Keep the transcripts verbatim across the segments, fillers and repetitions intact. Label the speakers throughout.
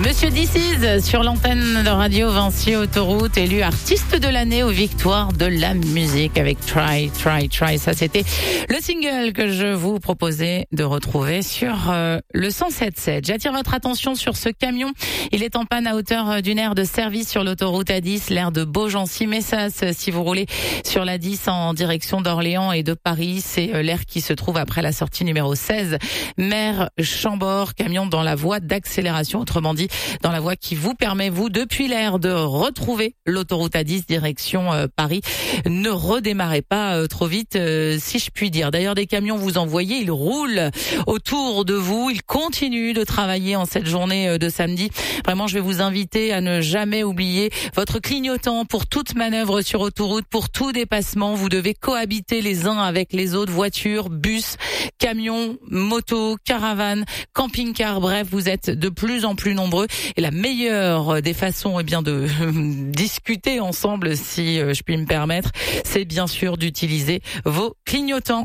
Speaker 1: Monsieur This Is sur l'antenne de Radio Vinci Autoroute, élu artiste de l'année aux victoires de la musique avec Try, Try, Try. Ça, c'était le single que je vous proposais de retrouver sur euh, le cent sept sept. J'attire votre attention sur ce camion. Il est en panne à hauteur d'une aire de service sur l'autoroute A dix, l'aire de Beaugency-Messas. Si vous roulez sur la dix en direction d'Orléans et de Paris, c'est l'aire qui se trouve après la sortie numéro seize, Mer Chambord. Camion dans la voie d'accélération, autrement dit dans la voie qui vous permet, vous, depuis l'aire, de retrouver l'autoroute A dix direction euh, Paris. Ne redémarrez pas euh, trop vite, euh, si je puis dire. D'ailleurs, des camions, vous en voyez, ils roulent autour de vous. Ils continuent de travailler en cette journée euh, de samedi. Vraiment, je vais vous inviter à ne jamais oublier votre clignotant pour toute manœuvre sur autoroute, pour tout dépassement. Vous devez cohabiter les uns avec les autres, voitures, bus, camions, motos, caravanes, camping-cars. Bref, vous êtes de plus en plus nombreux. Et la meilleure des façons, eh bien, de discuter ensemble, si je puis me permettre, c'est bien sûr d'utiliser vos clignotants.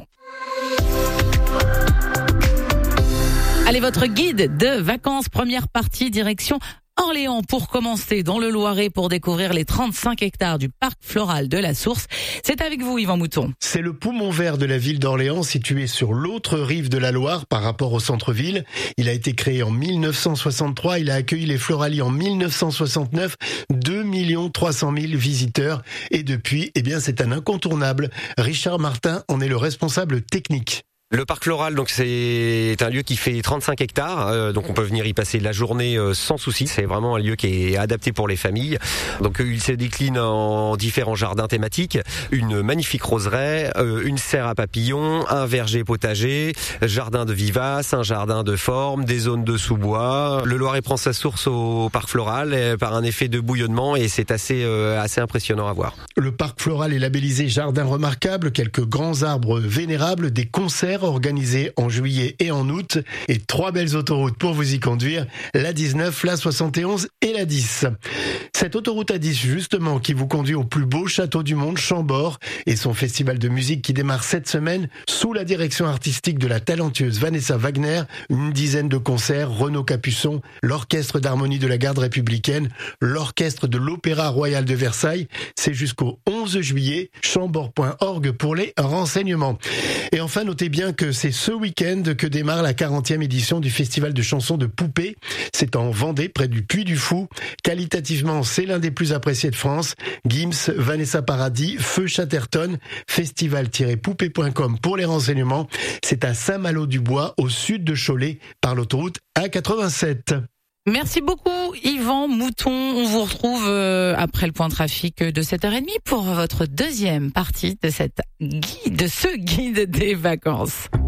Speaker 1: Allez, votre guide de vacances, première partie, direction Orléans pour commencer dans le Loiret pour découvrir les trente-cinq hectares du parc floral de la Source. C'est avec vous, Yvan Mouton.
Speaker 2: C'est le poumon vert de la ville d'Orléans, situé sur l'autre rive de la Loire par rapport au centre-ville. Il a été créé en mille neuf cent soixante-trois. Il a accueilli les Floraliers en mille neuf cent soixante-neuf. deux millions trois cent mille visiteurs. Et depuis, eh bien, c'est un incontournable. Richard Martin en est le responsable technique.
Speaker 3: Le parc floral, donc c'est un lieu qui fait trente-cinq hectares, euh, donc on peut venir y passer la journée euh, sans souci. C'est vraiment un lieu qui est adapté pour les familles. Donc euh, il se décline en différents jardins thématiques, une magnifique roseraie, euh, une serre à papillons, un verger potager, jardin de vivaces, un jardin de forme, des zones de sous-bois. Le Loiret prend sa source au parc floral euh, par un effet de bouillonnement et c'est assez euh, assez impressionnant à voir.
Speaker 2: Le parc floral est labellisé jardin remarquable, quelques grands arbres vénérables, des concerts organisés en juillet et en août et trois belles autoroutes pour vous y conduire, la dix-neuf, la soixante et onze et la dix. Cette autoroute A dix justement qui vous conduit au plus beau château du monde, Chambord, et son festival de musique qui démarre cette semaine sous la direction artistique de la talentueuse Vanessa Wagner, une dizaine de concerts, Renaud Capuçon, l'orchestre d'harmonie de la garde républicaine, l'orchestre de l'Opéra Royal de Versailles. C'est jusqu'au onze juillet, chambord point org pour les renseignements. Et enfin, notez bien que c'est ce week-end que démarre la quarantième édition du festival de chansons de Poupée. C'est en Vendée, près du Puy du Fou. Qualitativement, c'est l'un des plus appréciés de France. Gims, Vanessa Paradis, Feu Chatterton, festival tiret poupée point com pour les renseignements. C'est à Saint-Malo-du-Bois, au sud de Cholet, par l'autoroute A quatre-vingt-sept.
Speaker 1: Merci beaucoup, Yvan Mouton. On vous retrouve euh, après le point trafic de sept heures trente pour votre deuxième partie de cette guide, de ce guide des vacances.